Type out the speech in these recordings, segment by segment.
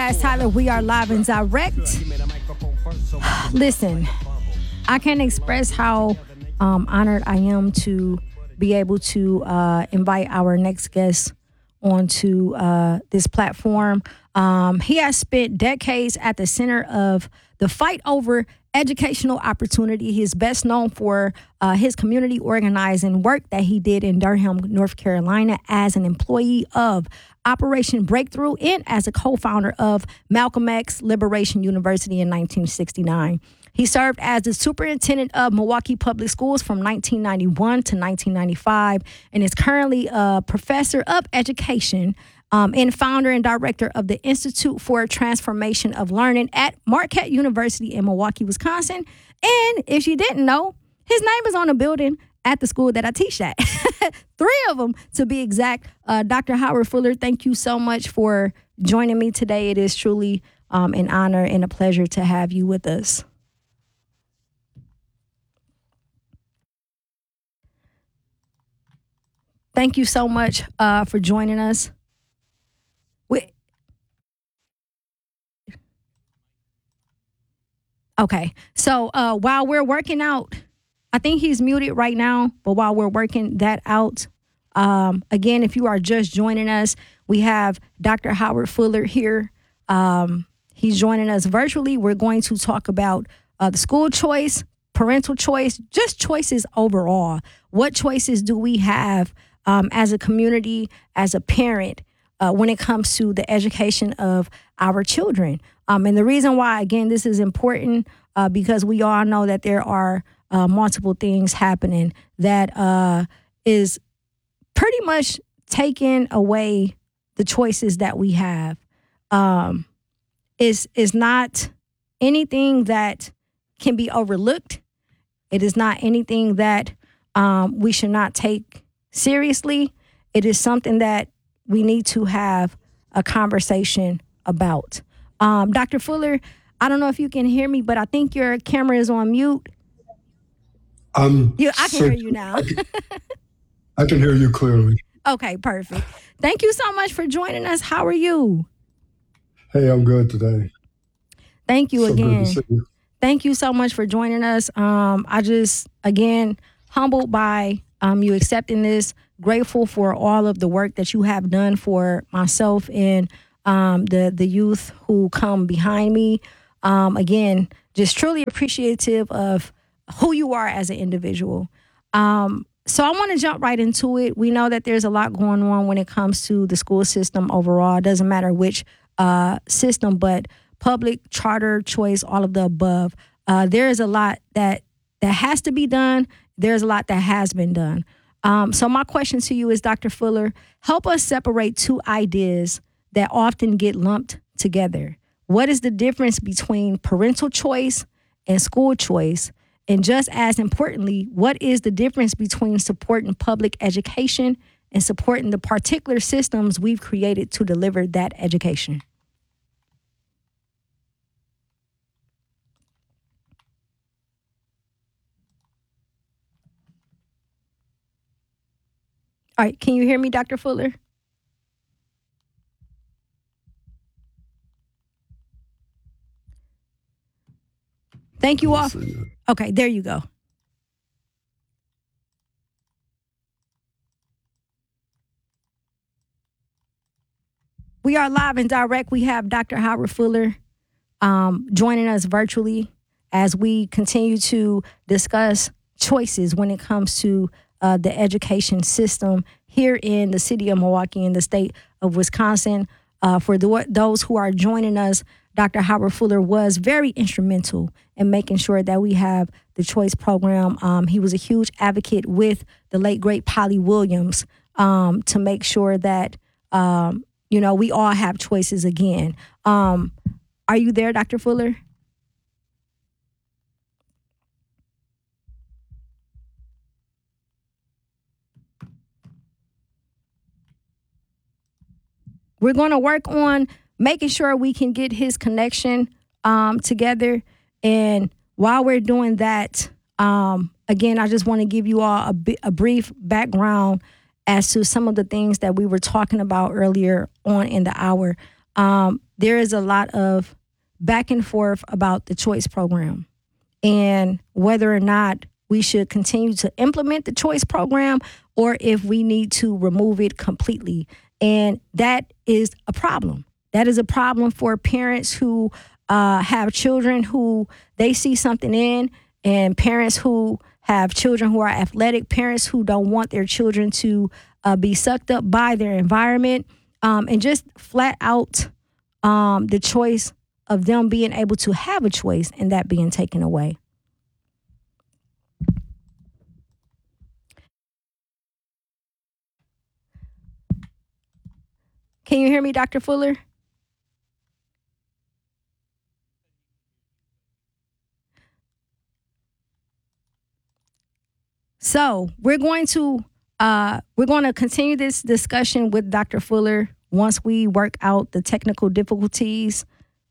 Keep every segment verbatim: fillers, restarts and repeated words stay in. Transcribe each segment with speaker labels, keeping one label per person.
Speaker 1: Jazz Tyler. We are live and direct. Listen, I can't express how um, honored I am to be able to uh, invite our next guest onto uh, this platform. Um, he has spent decades at the center of the fight over educational opportunity. He is best known for uh, his community organizing work that he did in Durham, North Carolina, as an employee of Operation Breakthrough and as a co-founder of Malcolm X Liberation University in nineteen sixty-nine. He served as the superintendent of Milwaukee Public Schools from nineteen ninety-one to nineteen ninety-five and is currently a professor of education um, and founder and director of the Institute for Transformation of Learning at Marquette University in Milwaukee, Wisconsin. And if you didn't know, his name is on the building at the school that I teach at. Three of them, to be exact. Uh, Doctor Howard Fuller, thank you so much for joining me today. It is truly um, an honor and a pleasure to have you with us. Thank you so much uh, for joining us. We- okay, so uh, while we're working out, I think he's muted right now, but while we're working that out, um, again, if you are just joining us, we have Doctor Howard Fuller here. Um, he's joining us virtually. We're going to talk about uh, the school choice, parental choice, just choices overall. What choices do we have um, as a community, as a parent, uh, when it comes to the education of our children? Um, and the reason why, again, this is important uh, because we all know that there are Uh, multiple things happening that uh, is pretty much taking away the choices that we have. Um, is is not anything that can be overlooked. It is not anything that um, we should not take seriously. It is something that we need to have a conversation about. Um, Doctor Fuller, I don't know if you can hear me, but I think your camera is on mute.
Speaker 2: Um,
Speaker 1: You, I can
Speaker 2: so
Speaker 1: hear you now.
Speaker 2: I can, I can hear you clearly.
Speaker 1: Okay, perfect. Thank you so much for joining us. How are you?
Speaker 2: Hey, I'm good today.
Speaker 1: Thank you
Speaker 2: So good to
Speaker 1: again.
Speaker 2: see you.
Speaker 1: Thank you so much for joining us. Um, I just, again, humbled by um, you accepting this, grateful for all of the work that you have done for myself and um, the, the youth who come behind me. Um, again, just truly appreciative of who you are as an individual. Um, so I want to jump right into it. We know that there's a lot going on when it comes to the school system overall. It doesn't matter which uh, system, but public, charter, choice, all of the above. Uh, there is a lot that that has to be done. There's a lot that has been done. Um, so my question to you is, Doctor Fuller, help us separate two ideas that often get lumped together. What is the difference between parental choice and school choice? And just as importantly, what is the difference between supporting public education and supporting the particular systems we've created to deliver that education? All right, can you hear me, Doctor Fuller? Thank you all. Okay, there you go. We are live and direct. We have Doctor Howard Fuller um, joining us virtually as we continue to discuss choices when it comes to uh, the education system here in the city of Milwaukee in the state of Wisconsin. Uh, for the, those who are joining us, Doctor Howard Fuller was very instrumental in making sure that we have the choice program. Um, he was a huge advocate with the late, great Polly Williams um, to make sure that, um, you know, we all have choices again. Um, are you there, Doctor Fuller? We're going to work on making sure we can get his connection um, together. And while we're doing that, um, again, I just want to give you all a, bi- a brief background as to some of the things that we were talking about earlier on in the hour. Um, there is a lot of back and forth about the choice program and whether or not we should continue to implement the choice program or if we need to remove it completely. And that is a problem. That is a problem for parents who uh, have children who they see something in, and parents who have children who are athletic, parents who don't want their children to uh, be sucked up by their environment, um, and just flat out um, the choice of them being able to have a choice and that being taken away. Can you hear me, Doctor Fuller? So we're going to uh, we're going to continue this discussion with Doctor Fuller once we work out the technical difficulties.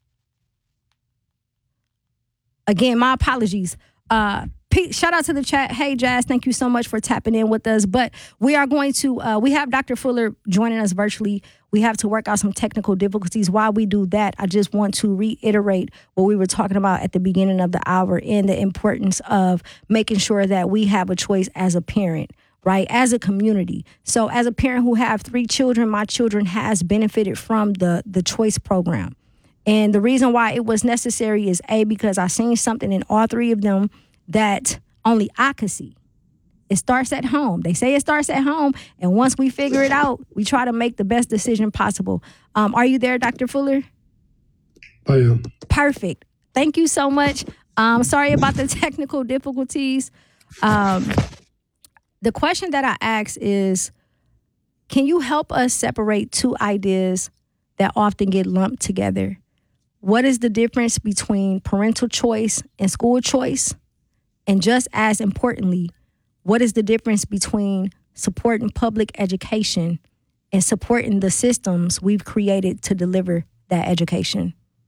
Speaker 1: Again, my apologies. Uh, Pete, shout out to the chat. Hey, Jazz, thank you so much for tapping in with us. But we are going to, uh, we have Doctor Fuller joining us virtually. We have to work out some technical difficulties. While we do that, I just want to reiterate what we were talking about at the beginning of the hour and the importance of making sure that we have a choice as a parent, right? As a community. So as a parent who have three children, my children has benefited from the, the choice program. And the reason why it was necessary is A, because I seen something in all three of them that only I could see. It starts at home. They say it starts at home. And once we figure it out, we try to make the best decision possible. Um, are you there, Doctor Fuller?
Speaker 2: I am.
Speaker 1: Perfect. Thank you so much. Um, sorry about the technical difficulties. Um, the question that I ask is, can you help us separate two ideas that often get lumped together? What is the difference between parental choice and school choice? And just as importantly, what is the difference between supporting public education and supporting the systems we've created to deliver that education?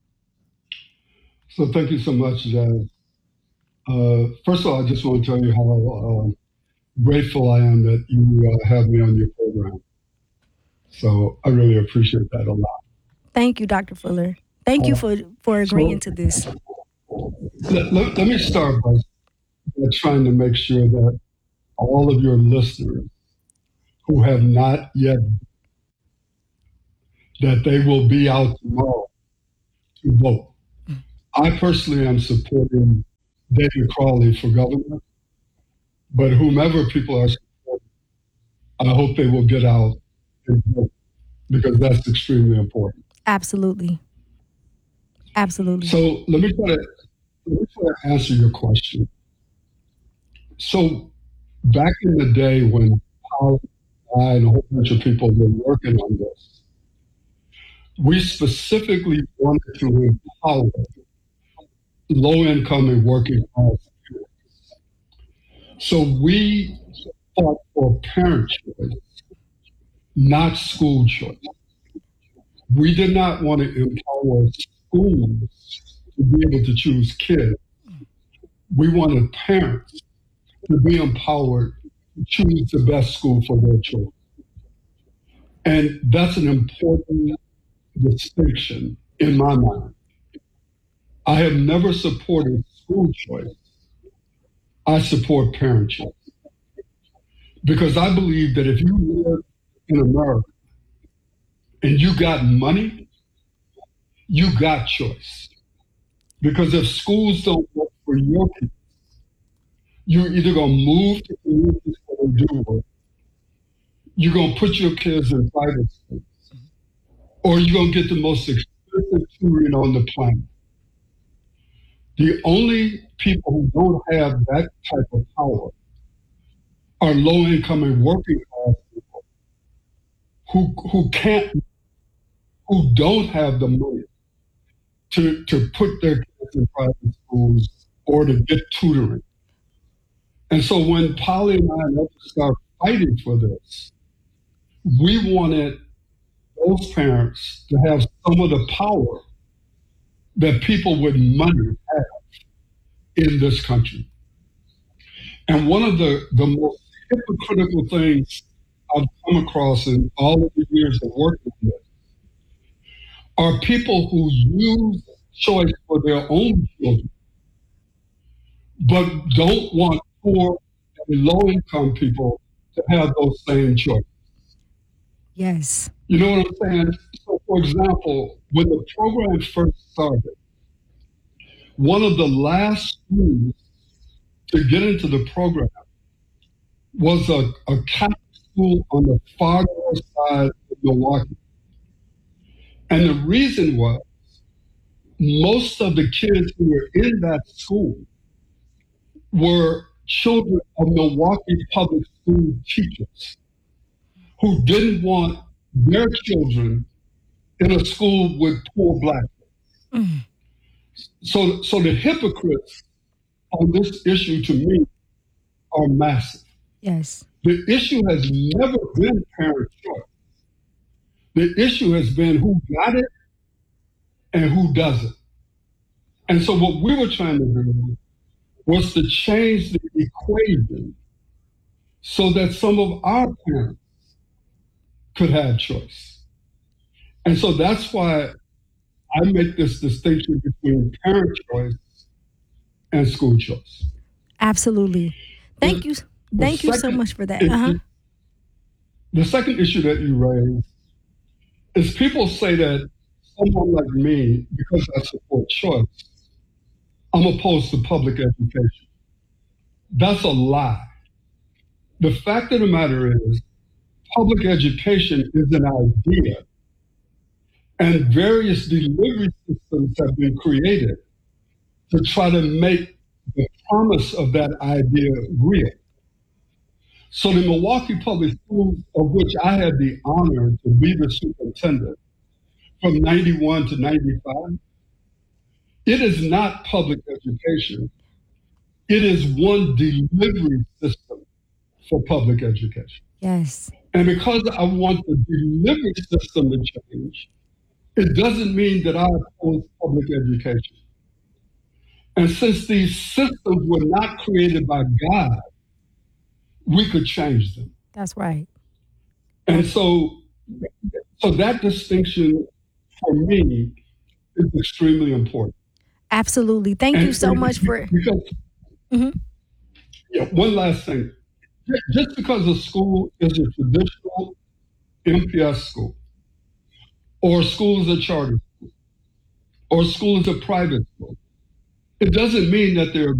Speaker 2: So thank you so much, Jazz. Uh, first of all, I just want to tell you how uh, grateful I am that you uh, have me on your program. So I really appreciate that a lot.
Speaker 1: Thank you, Doctor Fuller. Thank you for, for agreeing
Speaker 2: so,
Speaker 1: to this.
Speaker 2: Let, let, let me start by, by trying to make sure that all of your listeners who have not yet, that they will be out tomorrow to vote. I personally am supporting David Crowley for governor, but whomever people are supporting, I hope they will get out and vote because that's extremely important.
Speaker 1: Absolutely. Absolutely.
Speaker 2: So let me try to, let me try to answer your question. So back in the day when Paul and I and a whole bunch of people were working on this, we specifically wanted to empower low-income and working class people. So we fought for parent choice, not school choice. We did not want to empower schools to be able to choose kids. We wanted parents to be empowered to choose the best school for their children. And that's an important distinction in my mind. I have never supported school choice. I support parent choice. Because I believe that if you live in America and you got money, you got choice. Because if schools don't work for your kids, you're either going to move to communities where they do work, you're going to put your kids in private schools, or you're going to get the most expensive tutoring on the planet. The only people who don't have that type of power are low-income and working class people who who can't, who don't have the money to, to put their kids in private schools or to get tutoring. And so when Polly and I and others started fighting for this, we wanted those parents to have some of the power that people with money have in this country. And one of the, the most hypocritical things I've come across in all of the years of working with are people who use choice for their own children, but don't want poor and low-income people to have those same choices.
Speaker 1: Yes.
Speaker 2: You know what I'm saying? So, for example, when the program first started, one of the last schools to get into the program was a, a Catholic school on the far north side of Milwaukee. And the reason was most of the kids who were in that school were children of Milwaukee public school teachers who didn't want their children in a school with poor black kids. Mm. So, so the hypocrites on this issue to me are massive.
Speaker 1: Yes.
Speaker 2: The issue has never been parent choice. The issue has been who got it and who doesn't. And so what we were trying to do was to change the equation so that some of our parents could have choice. And so that's why I make this distinction between parent choice and school choice.
Speaker 1: Absolutely. Thank the, you. Thank you so much for that.
Speaker 2: Issue,
Speaker 1: uh-huh.
Speaker 2: The second issue that you raised is people say that someone like me, because I support choice, I'm opposed to public education. That's a lie. The fact of the matter is, public education is an idea, and various delivery systems have been created to try to make the promise of that idea real. So the Milwaukee Public Schools, of which I had the honor to be the superintendent from ninety-one to ninety-five, it is not public education. It is one delivery system for public education.
Speaker 1: Yes.
Speaker 2: And because I want the delivery system to change, it doesn't mean that I oppose public education. And since these systems were not created by God, we could change them.
Speaker 1: That's right.
Speaker 2: And so, so that distinction for me is extremely important.
Speaker 1: Absolutely. Thank
Speaker 2: and,
Speaker 1: you so
Speaker 2: and
Speaker 1: much for.
Speaker 2: Because,
Speaker 1: mm-hmm.
Speaker 2: yeah, one last thing. Just because a school is a traditional M P S school, or a school is a charter school, or a school is a private school, it doesn't mean that they're